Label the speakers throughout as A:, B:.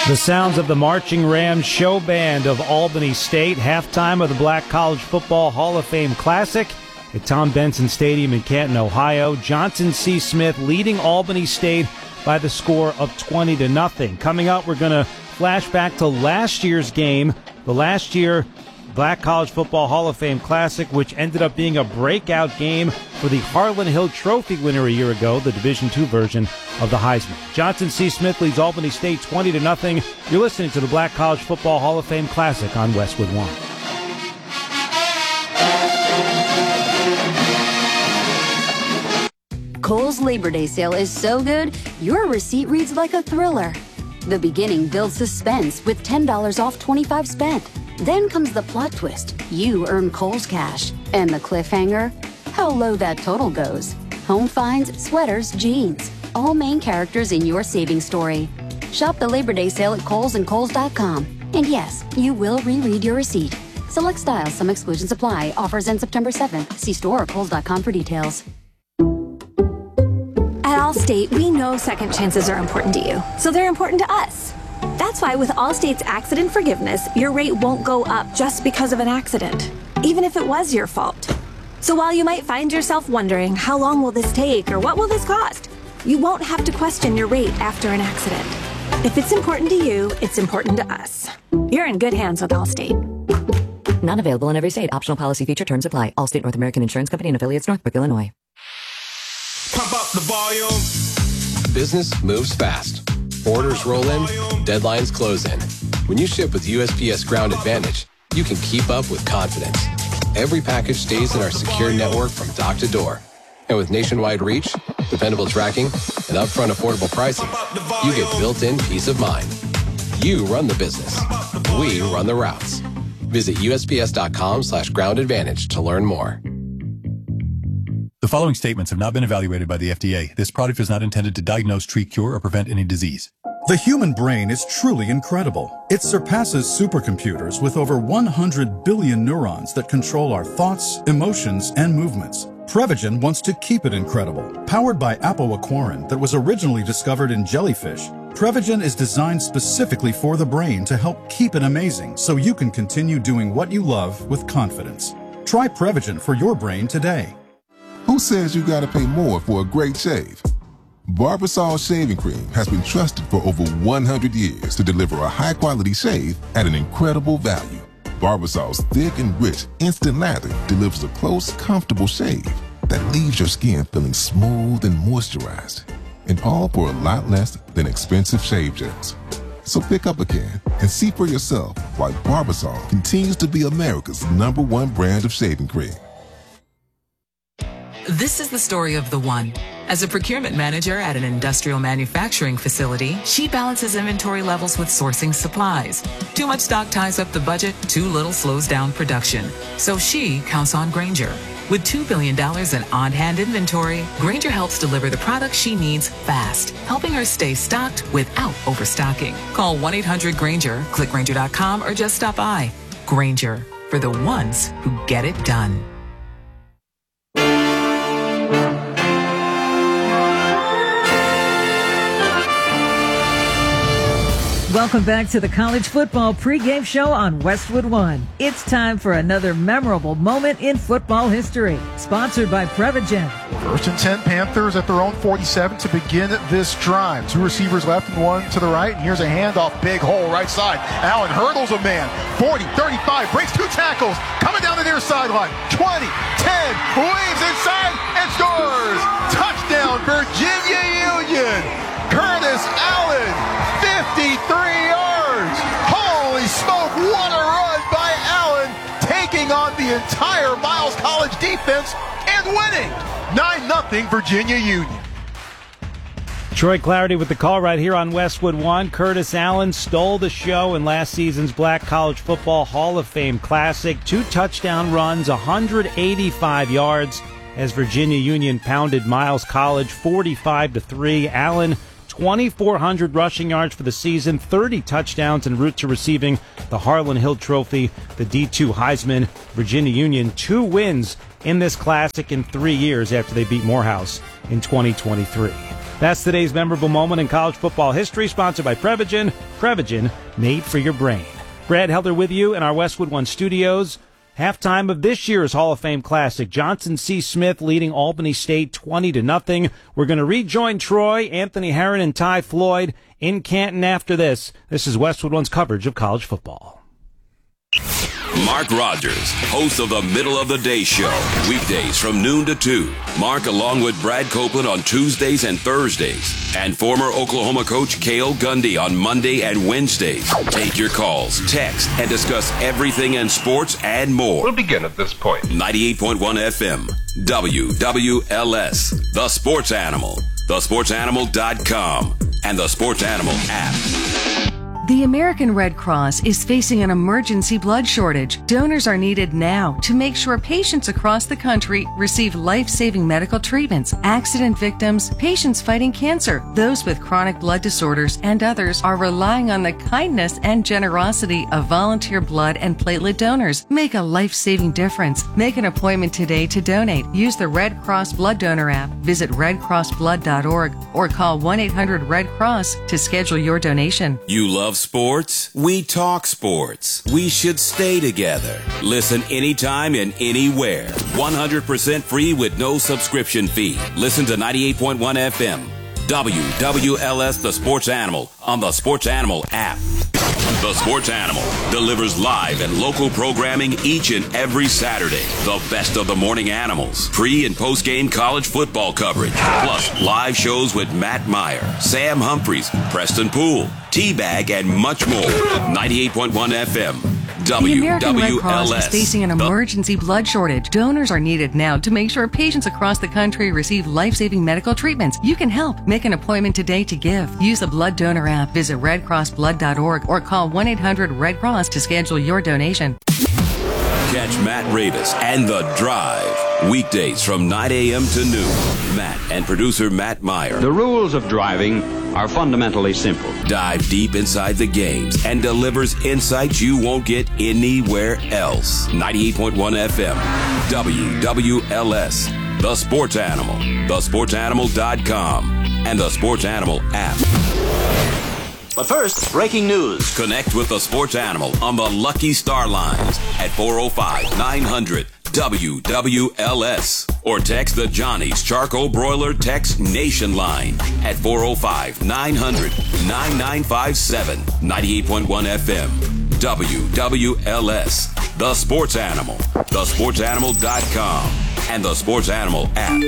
A: The sounds of the Marching Rams show band of Albany State, halftime of the Black College Football Hall of Fame Classic at Tom Benson Stadium in Canton, Ohio. Johnson C. Smith leading Albany State by the score of 20-0. Coming up, we're going to flash back to last year's game, the last year Black College Football Hall of Fame Classic, which ended up being a breakout game for the Harlan Hill Trophy winner a year ago, the Division II version of the Heisman. Johnson C. Smith leads Albany State 20-0. You're listening to the Black College Football Hall of Fame Classic on Westwood One.
B: Kohl's Labor Day sale is so good, your receipt reads like a thriller. The beginning builds suspense with $10 off 25 spent. Then comes the plot twist. You earn Kohl's cash. And the cliffhanger? How low that total goes. Home finds, sweaters, jeans. All main characters in your savings story. Shop the Labor Day sale at Kohl's and Kohl's.com. And yes, you will reread your receipt. Select styles, some exclusions apply. Offers end September 7th. See store or Kohl's.com for details.
C: At Allstate, we know second chances are important to you, so they're important to us. That's why with Allstate's accident forgiveness, your rate won't go up just because of an accident, even if it was your fault. So while you might find yourself wondering, how long will this take or what will this cost? You won't have to question your rate after an accident. If it's important to you, it's important to us. You're in good hands with Allstate.
D: Not available in every state. Optional policy feature terms apply. Allstate North American Insurance Company and affiliates, Northbrook, Illinois.
E: Pump up the volume. Business moves fast. Orders roll in, deadlines close in. When you ship with USPS Ground Advantage, you can keep up with confidence. Every package stays in our secure network from dock to door. And with nationwide reach, dependable tracking, and upfront affordable pricing, you get built-in peace of mind. You run the business. We run the routes. Visit USPS.com/Ground Advantage to learn more.
F: The following statements have not been evaluated by the FDA. This product is not intended to diagnose, treat, cure, or prevent any disease.
G: The human brain is truly incredible. It surpasses supercomputers with over 100 billion neurons that control our thoughts, emotions, and movements. Prevagen wants to keep it incredible. Powered by apoaquarin that was originally discovered in jellyfish, Prevagen is designed specifically for the brain to help keep it amazing so you can continue doing what you love with confidence. Try Prevagen for your brain today.
H: Who says you gotta pay more for a great shave? Barbasol Shaving Cream has been trusted for over 100 years to deliver a high-quality shave at an incredible value. Barbasol's thick and rich instant lather delivers a close, comfortable shave that leaves your skin feeling smooth and moisturized, and all for a lot less than expensive shave gels. So pick up a can and see for yourself why Barbasol continues to be America's #1 brand of shaving cream.
I: This is the story of the one. As a procurement manager at an industrial manufacturing facility, she balances inventory levels with sourcing supplies. Too much stock ties up the budget, too little slows down production. So she counts on Grainger. With $2 billion in on-hand inventory, Grainger helps deliver the products she needs fast, helping her stay stocked without overstocking. Call 1-800-GRAINGER, click Grainger.com, or just stop by. Grainger, for the ones who get it done.
J: Welcome back to the College Football Pregame Show on Westwood One. It's time for another memorable moment in football history. Sponsored by Prevagen.
K: 1st and 10 Panthers at their own 47 to begin this drive. Two receivers left and one to the right. And here's a handoff, big hole right side. Allen hurdles a man. 40, 35, breaks two tackles. Coming down the near sideline. 20, 10, waves inside and scores. Touchdown, Virginia Union. Curtis Allen, 53 yards. Holy smoke, what a run by Allen, taking on the entire Miles College defense and winning. 9-0 Virginia Union.
A: Troy Clarity with the call right here on Westwood One. Curtis Allen stole the show in last season's Black College Football Hall of Fame Classic. 2 touchdown runs, 185 yards as Virginia Union pounded Miles College 45-3. Allen, 2,400 rushing yards for the season, 30 touchdowns en route to receiving the Harlan Hill Trophy, the D2 Heisman. Virginia Union, 2 wins in this classic in 3 years after they beat Morehouse in 2023. That's today's memorable moment in college football history, sponsored by Prevagen. Prevagen, made for your brain. Brad Helder with you in our Westwood One studios. Halftime of this year's Hall of Fame Classic. Johnson C. Smith leading Albany State 20-0. We're going to rejoin Troy, Anthony Herron, and Ty Floyd in Canton after this. This is Westwood One's coverage of college football.
L: Mark Rogers, host of the Middle of the Day Show, weekdays from noon to 2. Mark, along with Brad Copeland on Tuesdays and Thursdays, and former Oklahoma coach Cale Gundy on Monday and Wednesdays. Take your calls, text, and discuss everything in sports and more.
M: We'll begin at this point.
L: 98.1 FM, WWLS, The Sports Animal, thesportsanimal.com, and the Sports Animal app.
N: The American Red Cross is facing an emergency blood shortage. Donors are needed now to make sure patients across the country receive life-saving medical treatments. Accident victims, patients fighting cancer, those with chronic blood disorders, and others are relying on the kindness and generosity of volunteer blood and platelet donors. Make a life-saving difference. Make an appointment today to donate. Use the Red Cross Blood Donor app. Visit redcrossblood.org or call 1-800-RED-CROSS to schedule your donation.
L: You love sports? We talk sports. We should stay together. Listen anytime and anywhere. 100% free with no subscription fee. Listen to 98.1 FM. WWLS The Sports Animal on the Sports Animal app. The Sports Animal delivers live and local programming each and every Saturday. The best of the morning animals, pre- and post-game college football coverage, plus live shows with Matt Meyer, Sam Humphreys, Preston Poole, T-Bag, and much more. 98.1 FM.
N: The American Red Cross is facing an emergency blood shortage. Donors are needed now to make sure patients across the country receive life-saving medical treatments. You can help. Make an appointment today to give. Use the Blood Donor app. Visit redcrossblood.org or call 1-800-RED-CROSS to schedule your donation.
L: Catch Matt Ravis and The Drive, weekdays from 9 a.m. to noon. Matt and producer Matt Meyer.
O: The rules of driving are fundamentally simple.
L: Dive deep inside the games and delivers insights you won't get anywhere else. 98.1 FM, WWLS, The Sports Animal, thesportsanimal.com, and the Sports Animal app.
O: But first, breaking news.
L: Connect with the Sports Animal on the Lucky Star Lines at 405-900 WWLS or text the Johnny's Charcoal Broiler Text Nation line at 405-900-9957. 98.1 FM WWLS, The Sports Animal, thesportsanimal.com, and the Sports Animal app.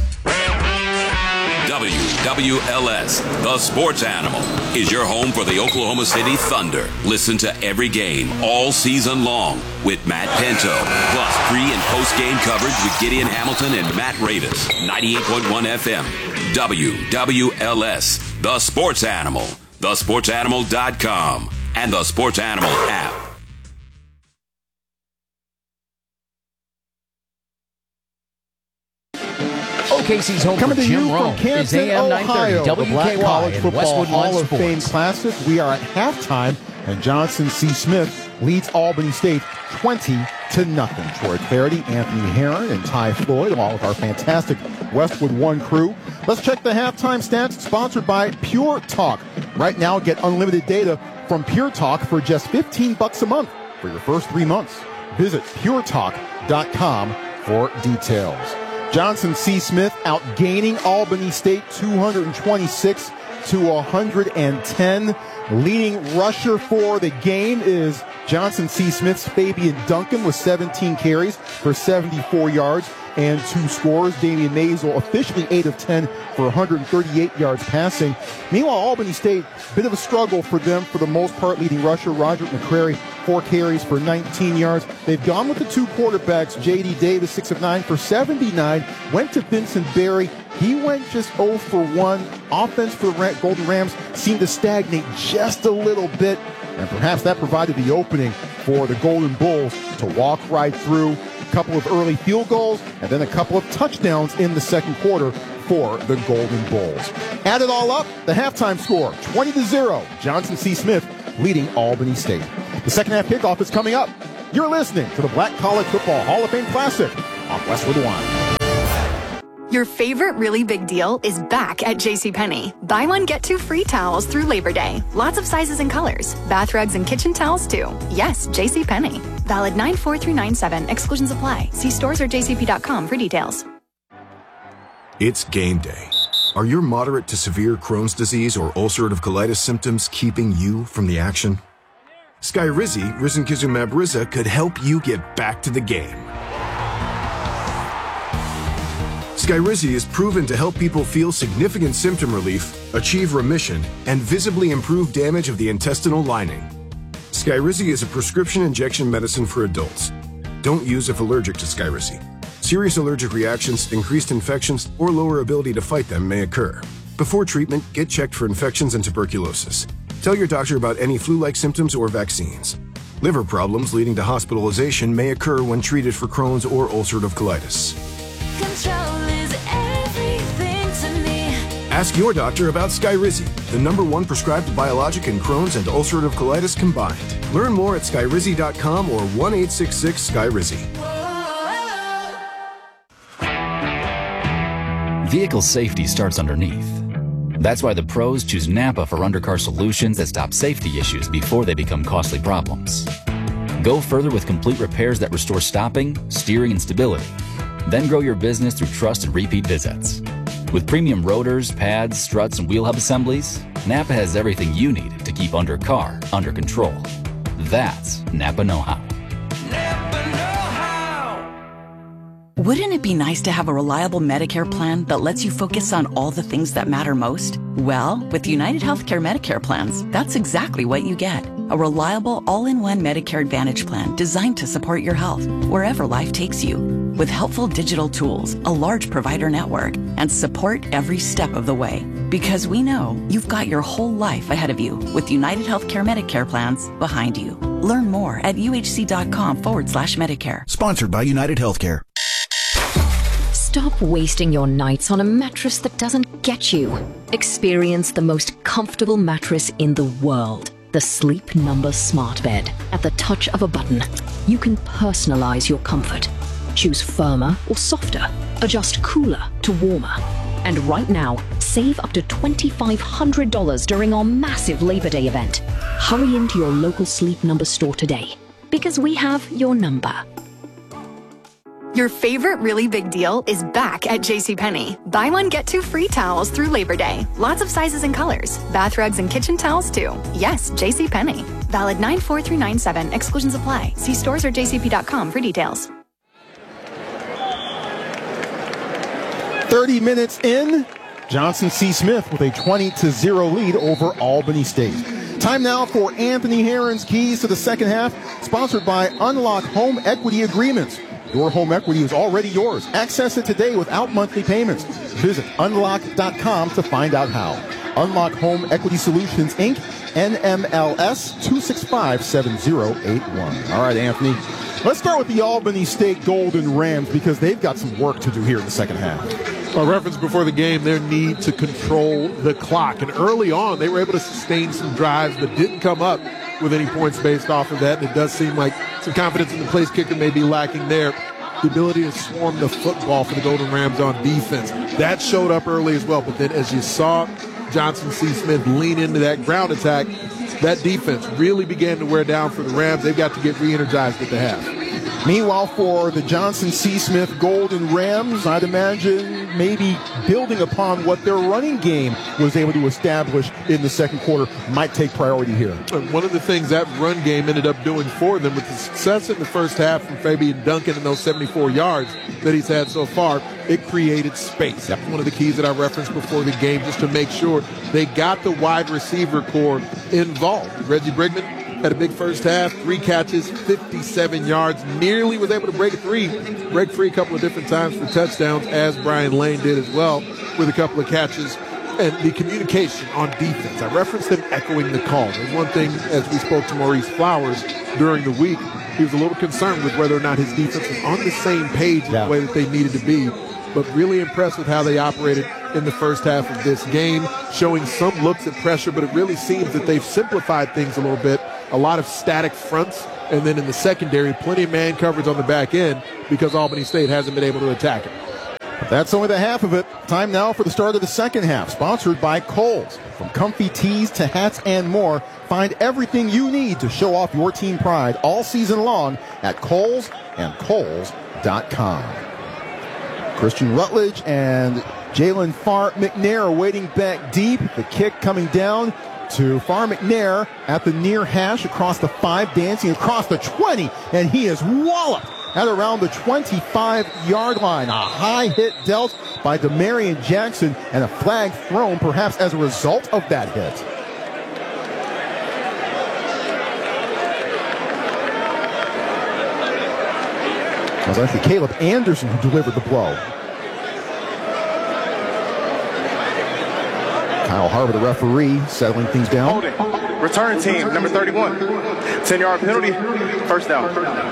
L: WWLS, The Sports Animal, is your home for the Oklahoma City Thunder. Listen to every game all season long with Matt Pinto, plus pre- and post-game coverage with Gideon Hamilton and Matt Ravis. 98.1 FM, WWLS, The Sports Animal, thesportsanimal.com, and the Sports Animal app.
P: OKC's home
K: Coming
P: for
K: to
P: Jim
K: you
P: Rome
K: from Canton,
P: is AM
K: Ohio,
P: 930
K: the Black College
P: WKY and
K: Football
P: Westwood
K: Hall
P: One
K: of Fame
P: Sports.
K: Classic. We are at halftime, and Johnson C. Smith leads Albany State 20-0. Troy Clarity, Anthony Herron, and Ty Floyd, along with our fantastic Westwood One crew. Let's check the halftime stats, sponsored by Pure Talk. Right now, get unlimited data from Pure Talk for just $15 a month for your first 3 months. Visit puretalk.com for details. Johnson C. Smith outgaining Albany State 226-110. Leading rusher for the game is Johnson C. Smith's Fabian Duncan with 17 carries for 74 yards and 2 scores. Damian Mazel officially 8 of 10 for 138 yards passing. Meanwhile, Albany State, bit of a struggle for them for the most part. Leading rusher Roderick McCrary, 4 carries for 19 yards. They've gone with the 2 quarterbacks. J.D. Davis, 6 of 9 for 79. Went to Vincent Berry. He went just 0 for 1. Offense for the Golden Rams seemed to stagnate just a little bit, and perhaps that provided the opening for the Golden Bulls to walk right through. A couple of early field goals and then a couple of touchdowns in the second quarter for the Golden Bulls. Add it all up, the halftime score, 20-0. Johnson C. Smith leading Albany State. The second half kickoff is coming up. You're listening to the Black College Football Hall of Fame Classic on Westwood One.
M: Your favorite really big deal is back at JCPenney. Buy one, get two free towels through Labor Day. Lots of sizes and colors. Bath rugs and kitchen towels too. Yes, JCPenney. Valid 9/4 through 9/7. Exclusions apply. See stores or jcp.com for details.
Q: It's game day. Are your moderate to severe Crohn's disease or ulcerative colitis symptoms keeping you from the action? Skyrizi, risankizumab Riza, could help you get back to the game. Skyrizi is proven to help people feel significant symptom relief, achieve remission, and visibly improve damage of the intestinal lining. Skyrizi is a prescription injection medicine for adults. Don't use if allergic to Skyrizi. Serious allergic reactions, increased infections, or lower ability to fight them may occur. Before treatment, get checked for infections and tuberculosis. Tell your doctor about any flu-like symptoms or vaccines. Liver problems leading to hospitalization may occur when treated for Crohn's or ulcerative colitis. Ask your doctor about Skyrizi, the #1 prescribed biologic in Crohn's and ulcerative colitis combined. Learn more at skyrizi.com or 1-866-SKYRIZI.
R: Vehicle safety starts underneath. That's why the pros choose Napa for undercar solutions that stop safety issues before they become costly problems. Go further with complete repairs that restore stopping, steering, and stability. Then grow your business through trust and repeat visits. With premium rotors, pads, struts, and wheel hub assemblies, Napa has everything you need to keep undercar under control. That's Napa know-how.
S: Wouldn't it be nice to have a reliable Medicare plan that lets you focus on all the things that matter most? Well, with United Healthcare Medicare plans, that's exactly what you get. A reliable all-in-one Medicare Advantage plan designed to support your health wherever life takes you. With helpful digital tools, a large provider network, and support every step of the way. Because we know you've got your whole life ahead of you with United Healthcare Medicare plans behind you. Learn more at uhc.com/Medicare.
T: Sponsored by United Healthcare.
U: Stop wasting your nights on a mattress that doesn't get you. Experience the most comfortable mattress in the world. The Sleep Number Smart Bed. At the touch of a button, you can personalize your comfort. Choose firmer or softer. Adjust cooler to warmer. And right now, save up to $2,500 during our massive Labor Day event. Hurry into your local Sleep Number store today, because we have your number.
M: Your favorite really big deal is back at JCPenney. Buy one, get two free towels through Labor Day. Lots of sizes and colors. Bath rugs and kitchen towels too. Yes, JCPenney. Valid 9/4 through 9/7. Exclusions apply. See stores or jcp.com for details.
K: 30 minutes in, Johnson C. Smith with a 20-0 lead over Albany State. Time now for Anthony Herron's Keys to the Second Half, sponsored by Unlock Home Equity Agreements. Your home equity is already yours. Access it today without monthly payments. Visit unlock.com to find out how. Unlock Home Equity Solutions, Inc., NMLS 2657081. All right, Anthony. Let's start with the Albany State Golden Rams because they've got some work to do here in the second half.
V: A reference before the game, their need to control the clock. And early on, they were able to sustain some drives, but didn't come up with any points based off of that. And it does seem like some confidence in the place kicker may be lacking there. The ability to swarm the football for the Golden Rams on defense. That showed up early as well. But then as you saw Johnson C. Smith lean into that ground attack, that defense really began to wear down for the Rams. They've got to get re-energized at the half.
K: Meanwhile, for the Johnson C. Smith Golden Rams, I'd imagine maybe building upon what their running game was able to establish in the second quarter might take priority here.
V: One of the things that run game ended up doing for them with the success in the first half from Fabian Duncan and those 74 yards that he's had so far, it created space. That's one of the keys that I referenced before the game, just to make sure they got the wide receiver core involved. Reggie Brigman had a big first half, 3 catches, 57 yards, nearly was able to break free a couple of different times for touchdowns, as Brian Lane did as well with a couple of catches. And the communication on defense, I referenced them echoing the call. There's one thing, as we spoke to Maurice Flowers during the week, he was a little concerned with whether or not his defense was on the same page in the way that they needed to be, but really impressed with how they operated in the first half of this game, showing some looks at pressure, but it really seems that they've simplified things a little bit. A lot of static fronts, and then in the secondary, plenty of man coverage on the back end because Albany State hasn't been able to attack it.
B: But that's only the half of it. Time now for the start of the second half, sponsored by Kohl's. From comfy tees to hats and more, find everything you need to show off your team pride all season long at Kohl's and Kohl's.com. Christian Rutledge and Jalen Farr McNair are waiting back deep. The kick coming down to Farr McNair at the near hash across the 5, dancing across the 20, and he is walloped at around the 25-yard line. A high hit dealt by Demarion Jackson and a flag thrown perhaps as a result of that hit. It was actually Caleb Anderson who delivered the blow. Kyle Harbour, the referee, settling things down.
T: Hold it. Return team, number 31. 10-yard penalty, first down.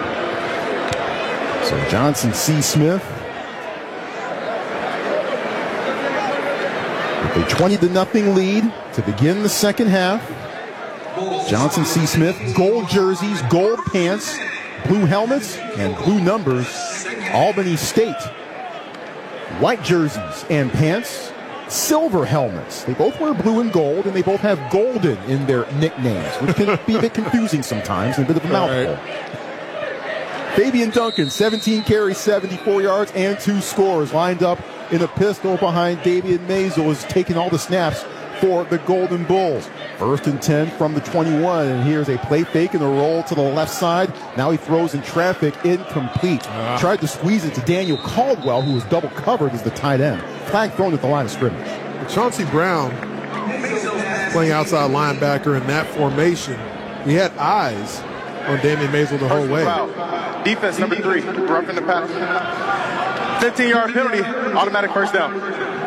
B: So Johnson C. Smith with a 20-0 lead to begin the second half. Johnson C. Smith, gold jerseys, gold pants, blue helmets, and blue numbers. Albany State, white jerseys and pants, silver helmets. They both wear blue and gold, and they both have golden in their nicknames, which can be a bit confusing sometimes and a bit of a mouthful. Fabian Duncan, 17 carries, 74 yards, and 2 scores. Lined up in a pistol behind Davian Maisel, is taking all the snaps for the Golden Bulls. 1st and 10 from the 21, and here's a play fake and a roll to the left side. Now he throws in traffic, incomplete. Tried to squeeze it to Daniel Caldwell, who was double covered as the tight end. Flag thrown at the line of scrimmage.
V: Chauncey Brown, playing outside linebacker in that formation, he had eyes on Damian Maisel the whole way.
T: Defense, number 3, rough in the pass. 15-yard penalty, automatic first down.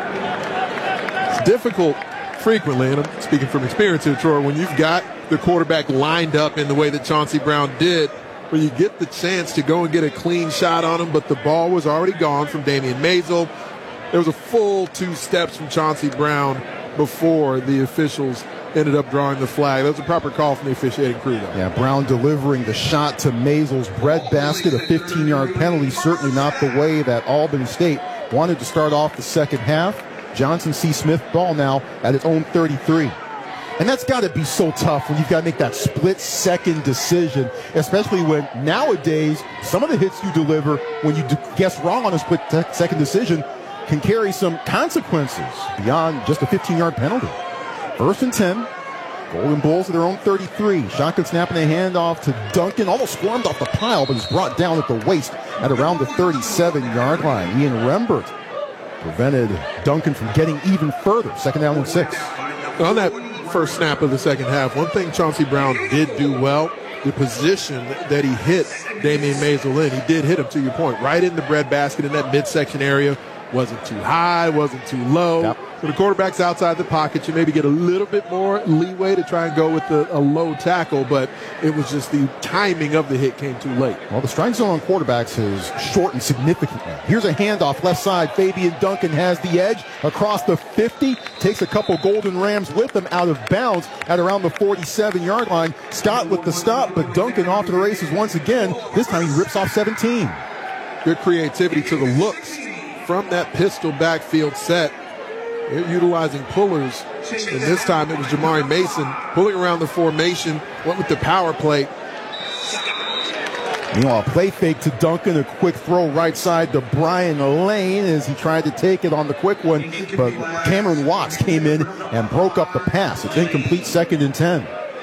V: It's difficult frequently, and I'm speaking from experience here, Troy, when you've got the quarterback lined up in the way that Chauncey Brown did, where you get the chance to go and get a clean shot on him, but the ball was already gone from Damian Maisel. There was a full 2 steps from Chauncey Brown before the officials ended up drawing the flag. That was a proper call from the officiating crew, though.
B: Yeah, Brown delivering the shot to Maisel's breadbasket, a 15-yard penalty, certainly not the way that Albany State wanted to start off the second half. Johnson C. Smith ball now at its own 33. And that's got to be so tough when you've got to make that split-second decision, especially when nowadays some of the hits you deliver when you guess wrong on a split-second decision can carry some consequences beyond just a 15-yard penalty. 1st and 10. Golden Bulls at their own 33. Shotgun snap and a handoff to Duncan. Almost squirmed off the pile, but is brought down at the waist at around the 37-yard line. Ian Rembert prevented Duncan from getting even further. 2nd down and 6.
V: On that first snap of the second half, one thing Chauncey Brown did do well, the position that he hit Damian Maisel in. He did hit him, to your point, right in the breadbasket in that midsection area. Wasn't too high, wasn't too low. Yep. So the quarterback's outside the pocket. You maybe get a little bit more leeway to try and go with a low tackle, but it was just the timing of the hit came too late.
B: Well, the strike zone on quarterbacks has shortened significantly. Here's a handoff left side. Fabian Duncan has the edge across the 50. Takes a couple Golden Rams with him out of bounds at around the 47-yard line. Scott with the stop, but Duncan off to the races once again. This time he rips off 17.
V: Good creativity to the looks from that pistol backfield set. They're utilizing pullers, and this time it was Jamari Mason pulling around the formation, went with the power play.
B: Meanwhile, play fake to Duncan, a quick throw right side to Brian Lane as he tried to take it on the quick one, but Cameron Watts came in and broke up the pass. It's incomplete, 2nd and 10.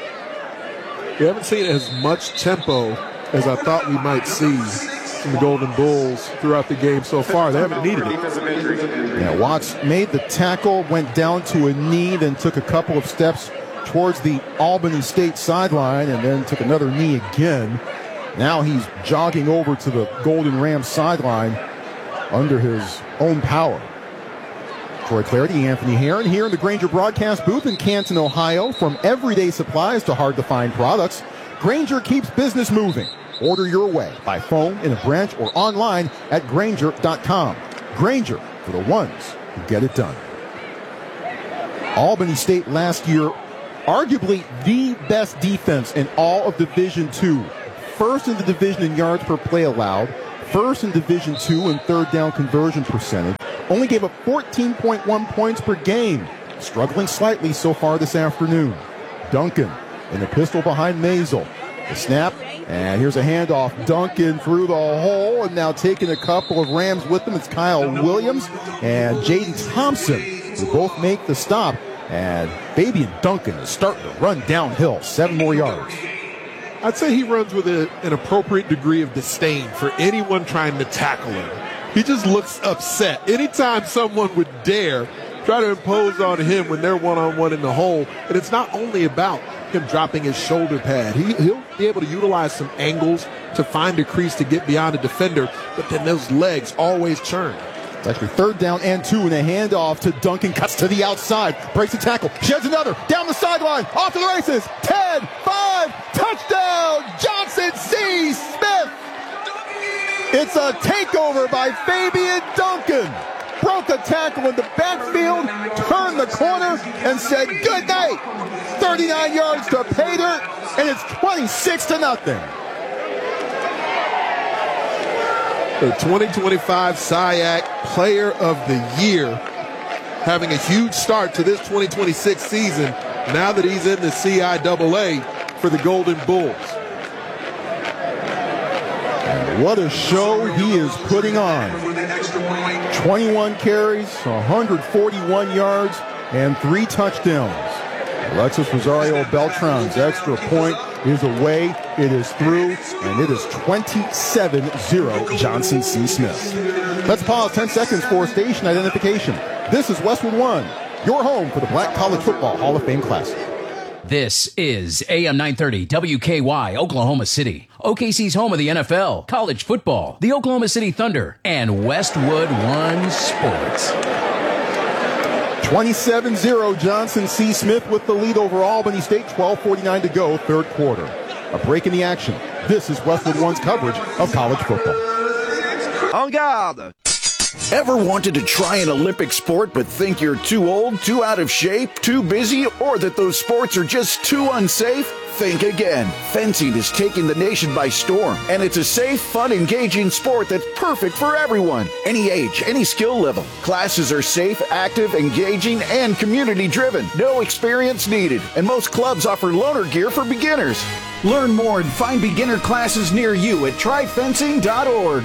V: We haven't seen as much tempo as I thought we might see from the Golden Bulls throughout the game so far. They haven't needed it.
B: Yeah, Watts made the tackle, went down to a knee, then took a couple of steps towards the Albany State sideline, and then took another knee again. Now he's jogging over to the Golden Rams sideline under his own power. Troy Clarity, Anthony Herron here in the Grainger broadcast booth in Canton, Ohio. From everyday supplies to hard-to-find products, Grainger keeps business moving. Order your way by phone, in a branch, or online at Grainger.com. Grainger, for the ones who get it done. Albany State last year, arguably the best defense in all of Division II. First in the division in yards per play allowed, first in Division II in third down conversion percentage. Only gave up 14.1 points per game. Struggling slightly so far this afternoon. Duncan in the pistol behind Maisel. The snap, and here's a handoff. Duncan through the hole, and now taking a couple of Rams with them. It's Kyle Williams and Jaden Thompson who both make the stop. And Fabian Duncan is starting to run downhill. 7 more yards.
V: I'd say he runs with an appropriate degree of disdain for anyone trying to tackle him. He just looks upset. Anytime someone would dare try to impose on him when they're one-on-one in the hole, and it's not only about him dropping his shoulder pad. He'll be able to utilize some angles to find a crease to get beyond a defender, but then those legs always churn.
B: It's actually third down and 2, and a handoff to Duncan. Cuts to the outside, breaks a tackle, sheds another, down the sideline, off to the races. 10, 5, touchdown, Johnson C. Smith. It's a takeover by Fabian Duncan. Broke a tackle in the backfield, turned the corner, and said good night. 39 yards to pay dirt, and it's 26-0.
V: The 2025 SIAC Player of the Year, having a huge start to this 2026 season now that he's in the CIAA for the Golden Bulls.
B: And what a show he is putting on. 21 carries, 141 yards, and 3 touchdowns. Alexis Rosario Beltran's extra point is away, it is through, and it is 27-0 Johnson C. Smith. Let's pause 10 seconds for station identification. This is Westwood One, your home for the Black College Football Hall of Fame Classic.
P: This is AM 930 WKY, Oklahoma City. OKC's home of the NFL, college football, the Oklahoma City Thunder, and Westwood One Sports.
B: 27-0 Johnson C. Smith with the lead over Albany State. 12:49 to go, third quarter. A break in the action. This is Westwood One's coverage of college football.
C: En garde! Ever wanted to try an Olympic sport but think you're too old, too out of shape, too busy, or that those sports are just too unsafe? Think again. Fencing is taking the nation by storm, and it's a safe, fun, engaging sport that's perfect for everyone. Any age, any skill level. Classes are safe, active, engaging, and community-driven. No experience needed, and most clubs offer loaner gear for beginners. Learn more and find beginner classes near you at tryfencing.org.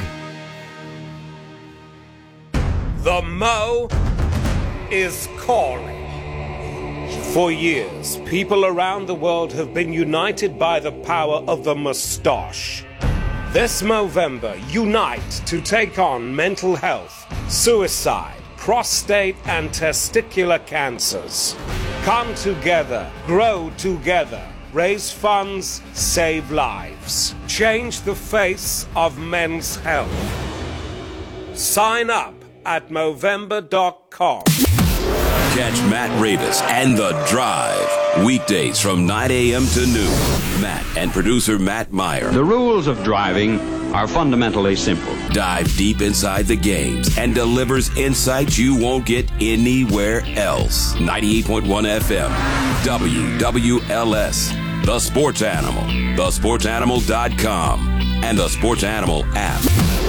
D: The Mo is calling. For years, people around the world have been united by the power of the mustache. This Movember, unite to take on mental health, suicide, prostate and testicular cancers. Come together, grow together, raise funds, save lives. Change the face of men's health. Sign up at Movember.com.
L: Catch Matt Ravis and The Drive, weekdays from 9 a.m. to noon. Matt and producer Matt Meyer.
O: The rules of driving are fundamentally simple.
L: Dive deep inside the games and delivers insights you won't get anywhere else. 98.1 FM, WWLS, The Sports Animal, thesportsanimal.com, and the Sports Animal app.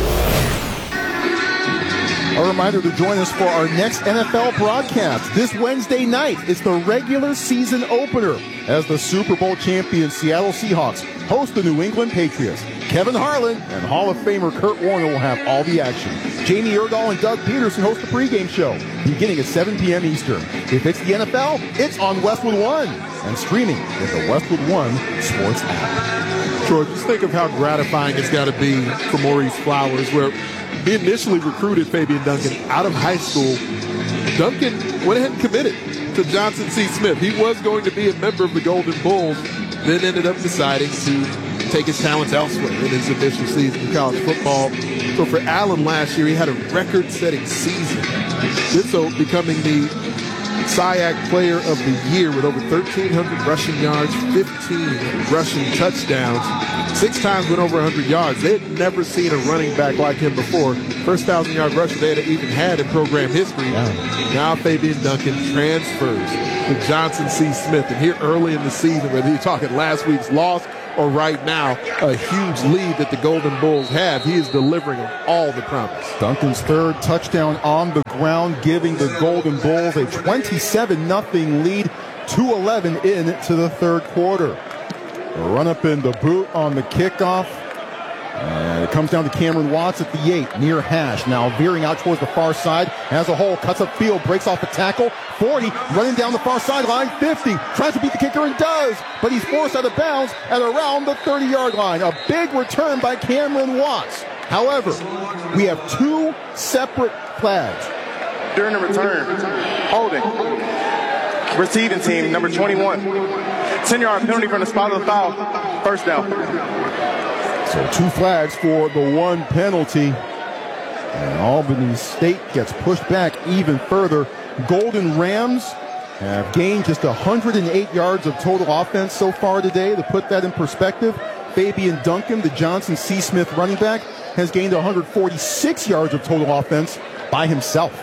B: A reminder to join us for our next NFL broadcast. This Wednesday night is the regular season opener as the Super Bowl champion Seattle Seahawks host the New England Patriots. Kevin Harlan and Hall of Famer Kurt Warner will have all the action. Jamie Erdahl and Doug Peterson host the pregame show beginning at 7 p.m. Eastern. If it's the NFL, it's on Westwood One and streaming in the Westwood One Sports app.
V: Troy, just think of how gratifying it's got to be for Maurice Flowers, where he initially recruited Fabian Duncan out of high school. Duncan went ahead and committed to Johnson C. Smith. He was going to be a member of the Golden Bulls, then ended up deciding to take his talents elsewhere in his initial season of college football. So for Allen last year, he had a record-setting season. Did so becoming the SIAC Player of the Year with over 1,300 rushing yards, 15 rushing touchdowns, 6 times went over 100 yards. They had never seen a running back like him before. First 1,000-yard rusher they had even had in program history. Now Fabian Duncan transfers to Johnson C. Smith. And here early in the season, whether you're talking last week's loss or right now a huge lead that the Golden Bulls have. He is delivering on all the promise.
B: Duncan's third touchdown on the ground, giving the Golden Bulls a 27-0 lead, 2:11 into the third quarter. A run up in the boot on the kickoff. And it comes down to Cameron Watts at the 8, near hash. Now veering out towards the far side, has a hole, cuts up field, breaks off a tackle. 40, running down the far sideline. 50, tries to beat the kicker and does, but he's forced out of bounds at around the 30-yard line. A big return by Cameron Watts. However, we have two separate flags.
T: During the return, holding. Receiving team, number 21. 10-yard penalty from the spot of the foul. First down.
B: So two flags for the one penalty. And Albany State gets pushed back even further. Golden Rams have gained just 108 yards of total offense so far today. To put that in perspective, Fabian Duncan, the Johnson C. Smith running back, has gained 146 yards of total offense by himself.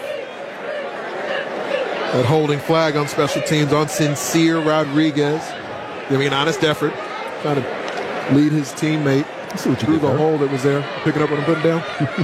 V: That holding flag on special teams on Sincere Rodriguez, giving an honest effort, trying to lead his teammate through the hole that was there, picking up what I'm putting down.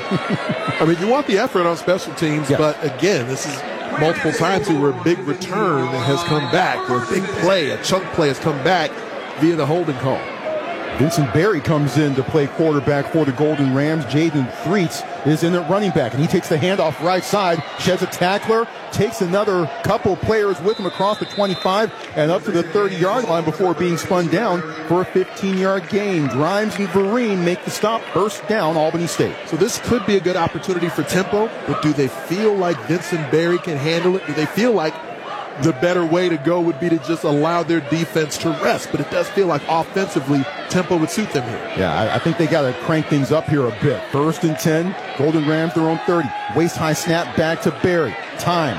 V: I mean, you want the effort on special teams, but again, this is multiple times where a big return has come back, or a big play, a chunk play has come back via the holding call.
B: Vincent Berry comes in to play quarterback for the Golden Rams. Jaden Threets is in at running back, and he takes the handoff right side, sheds a tackler, takes another couple players with him across the 25 and up to the 30-yard line before being spun down for a 15-yard gain. Grimes and Vereen make the stop, first down, Albany State.
V: So this could be a good opportunity for tempo, but do they feel like Vincent Berry can handle it? Do they feel like the better way to go would be to just allow their defense to rest? But it does feel like offensively, tempo would suit them here.
B: Yeah, I think they got to crank things up here a bit. 1st and 10, Golden Rams their own 30. Waist-high snap back to Berry. Time,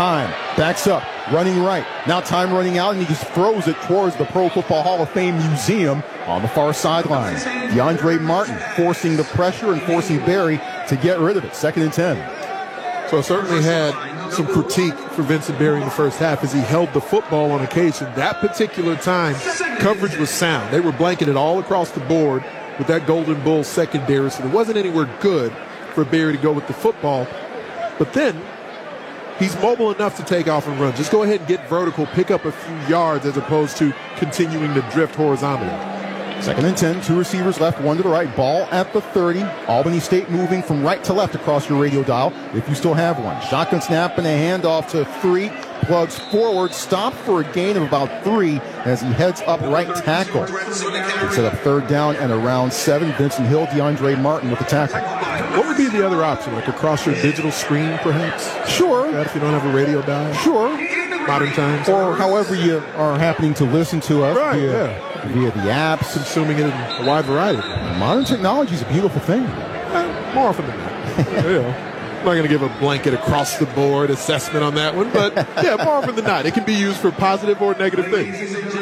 B: backs up, running right. Now time running out, and he just throws it towards the Pro Football Hall of Fame Museum on the far sideline. DeAndre Martin forcing the pressure and forcing Berry to get rid of it. 2nd and 10.
V: So I certainly had some critique for Vincent Berry in the first half as he held the football on occasion. That particular time, coverage was sound. They were blanketed all across the board with that Golden Bulls secondary, so there wasn't anywhere good for Berry to go with the football. But then he's mobile enough to take off and run. Just go ahead and get vertical, pick up a few yards as opposed to continuing to drift horizontally.
B: 2nd and 10, two receivers left, one to the right. Ball at the 30. Albany State moving from right to left across your radio dial, if you still have one. Shotgun snap and a handoff to Three. Plugs forward, stopped for a gain of about 3 as he heads up right tackle. They set up 3rd down and around 7. Vincent Hill, DeAndre Martin with the tackle.
V: What would be the other option, like across your digital screen, perhaps?
B: Sure.
V: If you don't have a radio dial?
B: Sure.
V: Modern times?
B: Or however you are happening to listen to us.
V: Right,
B: via the apps.
V: Consuming it in a wide variety.
B: Modern technology is a beautiful thing.
V: More often than not. I'm not going to give a blanket across the board assessment on that one, but yeah, more often than not, it can be used for positive or negative things.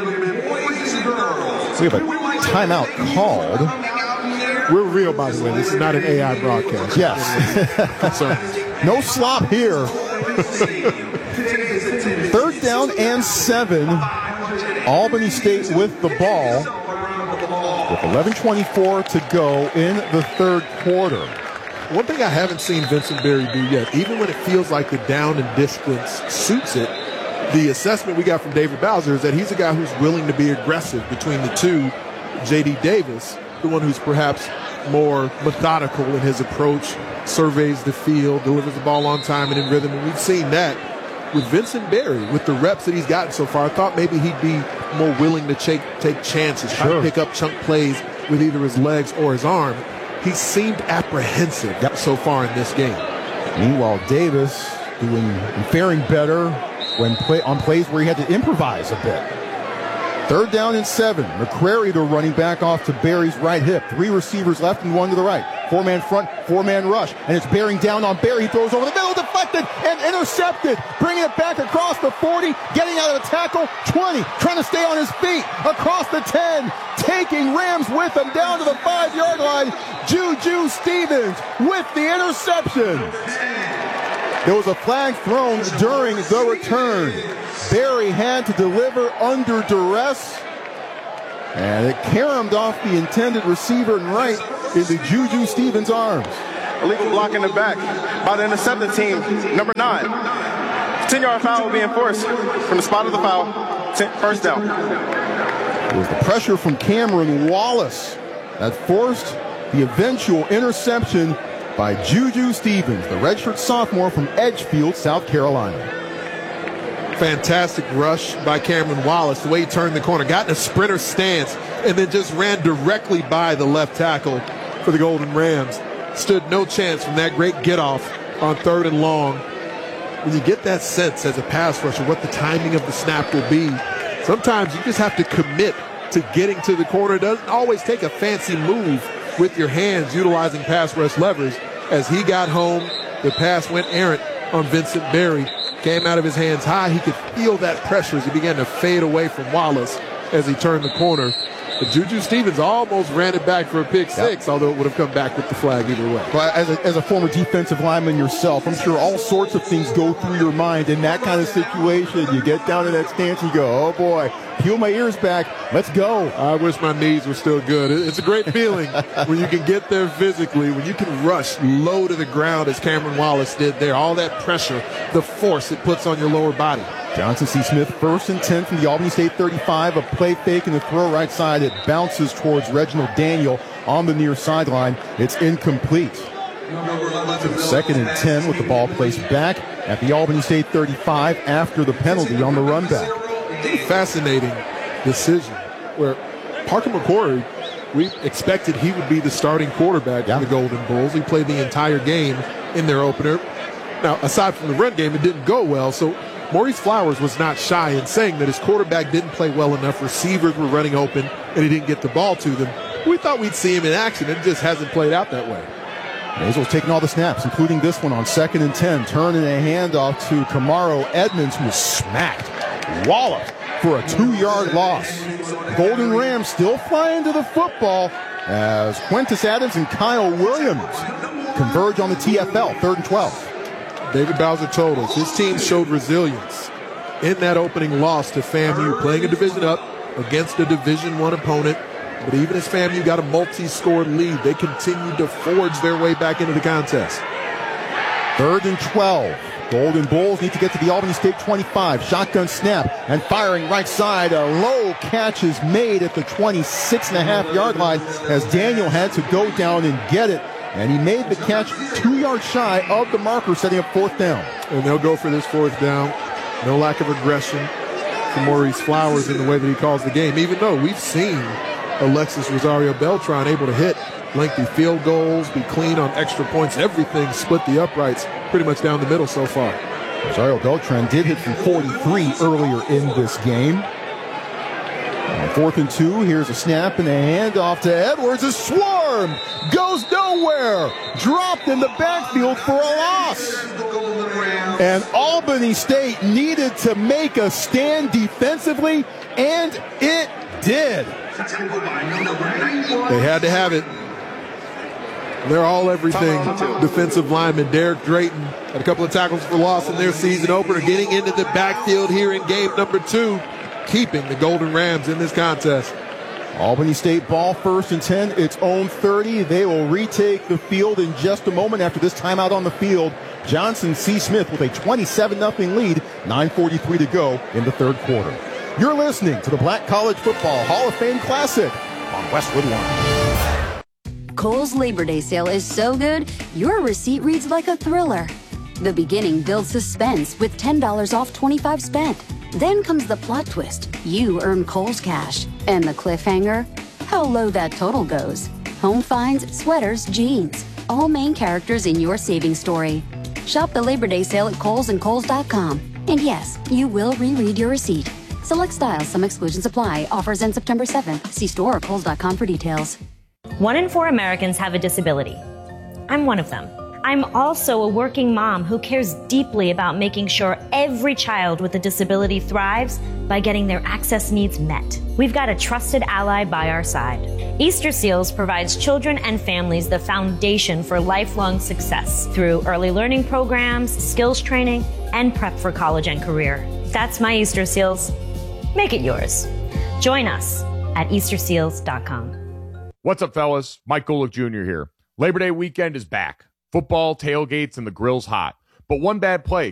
B: We have a timeout called.
V: We're real, by the way. This is not an AI broadcast.
B: Yes. No slop here. 3rd down and 7. Albany State with the ball with 11:24 to go in the 3rd quarter.
V: One thing I haven't seen Vincent Berry do yet, even when it feels like the down and distance suits it, the assessment we got from David Bowser is that he's a guy who's willing to be aggressive between the two. J.D. Davis, the one who's perhaps more methodical in his approach, surveys the field, delivers the ball on time and in rhythm, and we've seen that with Vincent Berry, with the reps that he's gotten so far. I thought maybe he'd be more willing to take chances, try to pick up chunk plays with either his legs or his arm. He seemed apprehensive so far in this game.
B: Meanwhile, Davis faring better when on plays where he had to improvise a bit. 3rd down and 7. McCrary, the running back, off to Berry's right hip. 3 receivers left and 1 to the right. 4-man front, 4-man rush. And it's bearing down on Berry. He throws over the middle, deflected and intercepted. Bringing it back across the 40, getting out of the tackle. 20, trying to stay on his feet. Across the 10, taking Rams with him down to the 5-yard line. Juju Stevens with the interception. There was a flag thrown during the return. Berry had to deliver under duress. And it caromed off the intended receiver and right into Juju Stevens' arms.
T: Illegal block in the back by the intercepting team, number 9. 10-yard foul will be enforced from the spot of the foul. First down.
B: It was the pressure from Cameron Wallace that forced the eventual interception by Juju Stevens, the redshirt sophomore from Edgefield, South Carolina.
V: Fantastic rush by Cameron Wallace. The way he turned the corner, got in a sprinter stance, and then just ran directly by the left tackle for the Golden Rams. Stood no chance from that great get-off on 3rd and long. When you get that sense as a pass rusher what the timing of the snap will be, sometimes you just have to commit to getting to the corner. It doesn't always take a fancy move with your hands utilizing pass rush levers. As he got home, the pass went errant on Vincent Berry. Came out of his hands high. He could feel that pressure as he began to fade away from Wallace as he turned the corner. But Juju Stevens almost ran it back for a pick six, although it would have come back with the flag either way.
B: But as a former defensive lineman yourself, I'm sure all sorts of things go through your mind in that kind of situation. You get down in that stance and you go, oh boy, peel my ears back, let's go.
V: I wish my knees were still good. It's a great feeling when you can get there physically, when you can rush low to the ground as Cameron Wallace did there. All that pressure, the force it puts on your lower body.
B: Johnson C. Smith, 1st and 10 from the Albany State 35. A play fake and the throw right side. It bounces towards Reginald Daniel on the near sideline. It's incomplete. 2nd and 10 with the ball placed back at the Albany State 35 after the penalty on the run back.
V: Fascinating decision where Parker McCory, we expected he would be the starting quarterback for the Golden Bulls. He played the entire game in their opener. Now, aside from the run game, it didn't go well, so Maurice Flowers was not shy in saying that his quarterback didn't play well enough. Receivers were running open, and he didn't get the ball to them. We thought we'd see him in action. It just hasn't played out that way.
B: Basil's taking all the snaps, including this one on 2nd and 10. Turning a handoff to Kamaro Edmonds, who was smacked, walloped for a 2-yard loss. Golden Rams still flying to the football as Quintus Adams and Kyle Williams converge on the TFL, 3rd and 12.
V: David Bowser told us his team showed resilience in that opening loss to FAMU, playing a division up against a Division I opponent. But even as FAMU got a multi-score lead, they continued to forge their way back into the contest.
B: 3rd and 12. Golden Bulls need to get to the Albany State 25. Shotgun snap and firing right side. A low catch is made at the 26.5-yard line as Daniel had to go down and get it. And he made the catch 2 yards shy of the marker, setting up 4th down.
V: And they'll go for this 4th down. No lack of aggression from Maurice Flowers in the way that he calls the game, even though we've seen Alexis Rosario Beltran able to hit lengthy field goals, be clean on extra points, everything, split the uprights pretty much down the middle so far.
B: Rosario Beltran did hit from 43 earlier in this game. On 4th and 2, here's a snap and a handoff to Edwards. A swarm goes nowhere. Dropped in the backfield for a loss. And Albany State needed to make a stand defensively, and it did.
V: They had to have it. They're all everything. Defensive lineman Derek Drayton had a couple of tackles for loss in their season opener, getting into the backfield here in game number 2. Keeping the Golden Rams in this contest.
B: Albany State ball, 1st and 10, its own 30. They will retake the field in just a moment after this timeout on the field. Johnson C. Smith with a 27-0 lead, 9:43 to go in the 3rd quarter. You're listening to the Black College Football Hall of Fame Classic on Westwood One.
E: Kohl's Labor Day sale is so good, your receipt reads like a thriller. The beginning builds suspense with $10 off $25 spent. Then comes the plot twist. You earn Kohl's cash. And the cliffhanger? How low that total goes. Home finds, sweaters, jeans. All main characters in your savings story. Shop the Labor Day sale at Kohl's and Kohl's.com. And yes, you will reread your receipt. Select styles, some exclusions apply. Offers end September 7th. See store or Kohl's.com for details.
F: 1 in 4 Americans have a disability. I'm one of them. I'm also a working mom who cares deeply about making sure every child with a disability thrives by getting their access needs met. We've got a trusted ally by our side. Easter Seals provides children and families the foundation for lifelong success through early learning programs, skills training, and prep for college and career. That's my Easter Seals. Make it yours. Join us. at easterseals.com.
G: What's up, fellas? Mike Golick Jr. here. Labor Day weekend is back. Football, tailgates, and the grill's hot. But one bad play